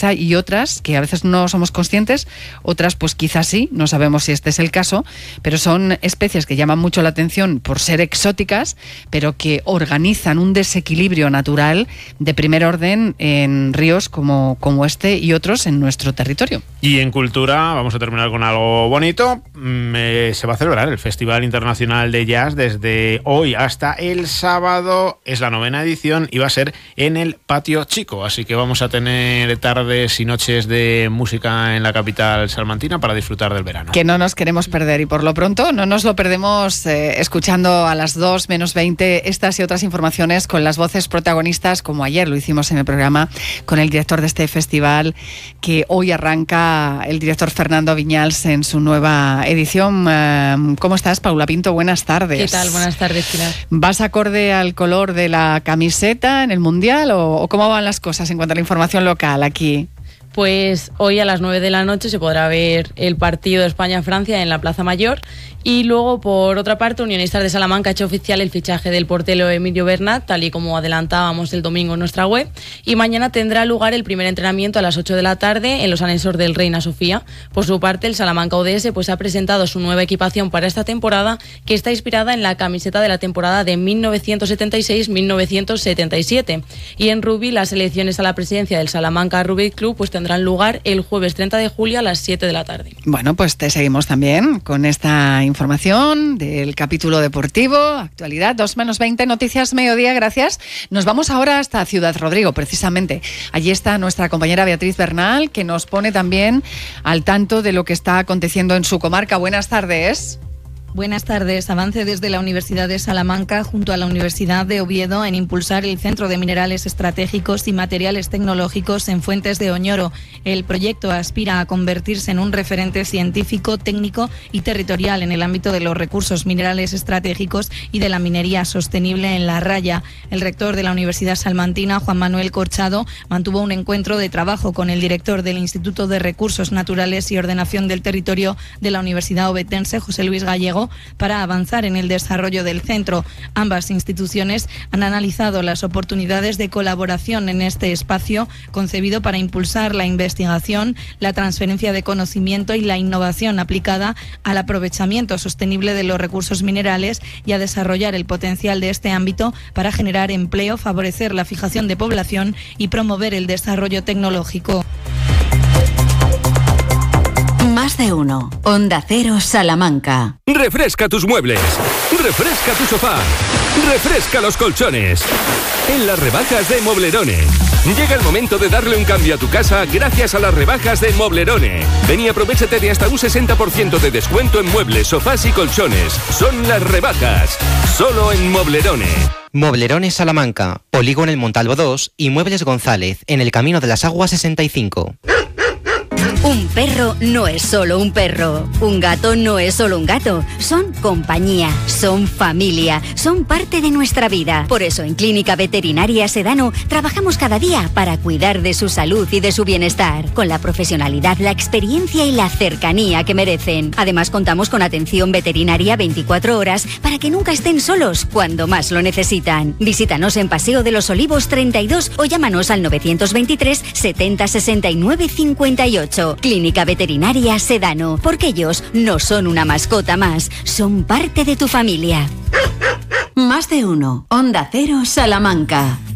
naturaleza, y otras que a veces no somos conscientes, otras pues quizás sí, no sabemos si este es el caso, pero son especies que llaman mucho la atención por ser exóticas, pero que organizan un desequilibrio natural de primer orden en ríos como este y otros en nuestro territorio. Y en cultura vamos a terminar con algo bonito. Se va a celebrar el Festival Internacional de Jazz desde hoy hasta el sábado. Es la 9ª edición y va a ser en el Patio Chico, así que vamos a tener tardes y noches de música en la capital salmantina para disfrutar del verano. Que no nos queremos perder, y por lo pronto no nos lo perdemos escuchando a las 2 menos 20 estas y otras informaciones con las voces protagonistas, como ayer lo hicimos en el programa con el director de este festival, que hoy arranca el director Fernando Viñals en su nueva edición. ¿Cómo estás, Paula Pinto? Buenas tardes. ¿Qué tal? Buenas tardes, Pilar. ¿Vas acorde al color de la camiseta en el Mundial o cómo van las cosas en cuanto a la información local aquí? Pues hoy a las 9 de la noche se podrá ver el partido de España-Francia en la Plaza Mayor, y luego, por otra parte, Unionistas de Salamanca ha hecho oficial el fichaje del portero Emilio Bernat, tal y como adelantábamos el domingo en nuestra web, y mañana tendrá lugar el primer entrenamiento a las 8 de la tarde en los anexos del Reina Sofía. Por su parte, el Salamanca ODS pues ha presentado su nueva equipación para esta temporada, que está inspirada en la camiseta de la temporada de 1976-1977. Y en rugby, las elecciones a la presidencia del Salamanca Rugby Club pues tendrán lugar el jueves 30 de julio a las 7 de la tarde. Bueno, pues te seguimos también con esta información del capítulo deportivo, actualidad 2 menos 20, Noticias Mediodía, gracias. Nos vamos ahora hasta Ciudad Rodrigo, precisamente. Allí está nuestra compañera Beatriz Bernal, que nos pone también al tanto de lo que está aconteciendo en su comarca. Buenas tardes. Buenas tardes. Avance desde la Universidad de Salamanca junto a la Universidad de Oviedo en impulsar el Centro de Minerales Estratégicos y Materiales Tecnológicos en Fuentes de Oñoro. El proyecto aspira a convertirse en un referente científico, técnico y territorial en el ámbito de los recursos minerales estratégicos y de la minería sostenible en La Raya. El rector de la Universidad Salmantina, Juan Manuel Corchado, mantuvo un encuentro de trabajo con el director del Instituto de Recursos Naturales y Ordenación del Territorio de la Universidad Ovetense, José Luis Gallego, para avanzar en el desarrollo del centro. Ambas instituciones han analizado las oportunidades de colaboración en este espacio concebido para impulsar la investigación, la transferencia de conocimiento y la innovación aplicada al aprovechamiento sostenible de los recursos minerales y a desarrollar el potencial de este ámbito para generar empleo, favorecer la fijación de población y promover el desarrollo tecnológico. Más de uno. Onda Cero Salamanca. Refresca tus muebles. Refresca tu sofá. Refresca los colchones. En las rebajas de Moblerone. Llega el momento de darle un cambio a tu casa gracias a las rebajas de Moblerone. Ven y aprovéchate de hasta un 60% de descuento en muebles, sofás y colchones. Son las rebajas. Solo en Moblerone. Moblerone Salamanca. Polígono El Montalvo 2 y Muebles González en el Camino de las Aguas 65. Un perro no es solo un perro. Un gato no es solo un gato. Son compañía, son familia, son parte de nuestra vida. Por eso en Clínica Veterinaria Sedano trabajamos cada día para cuidar de su salud y de su bienestar, con la profesionalidad, la experiencia y la cercanía que merecen. Además contamos con atención veterinaria 24 horas para que nunca estén solos cuando más lo necesitan. Visítanos en Paseo de los Olivos 32 o llámanos al 923 70 69 58. Clínica Veterinaria Sedano, porque ellos no son una mascota más, son parte de tu familia. Más de uno. Onda Cero Salamanca.